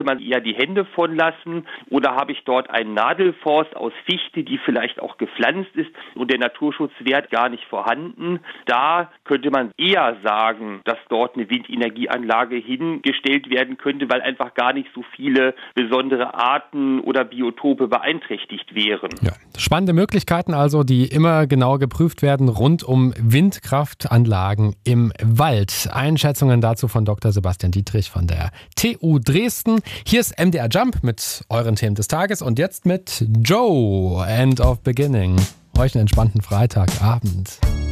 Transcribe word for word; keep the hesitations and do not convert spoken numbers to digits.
man eher die Hände von lassen? Oder habe ich dort einen Nadelforst aus Fichte, die vielleicht auch gepflanzt ist und der Naturschutzwert gar nicht vorhanden? Da könnte man eher sagen, dass dort eine Windenergieanlage hingestellt werden könnte, weil einfach gar nicht so viele besondere Arten oder Biotope beeinträchtigt wären. Ja, spannende Möglichkeiten also, die immer genau geprüft werden rund um Windkraftanlagen im Wald. Einschätzungen dazu von Doktor Sebastian Dietrich von der T U Dresden. Hier ist M D R Jump mit euren Themen des Tages und jetzt mit Joe, End of Beginning. Euch einen entspannten Freitagabend.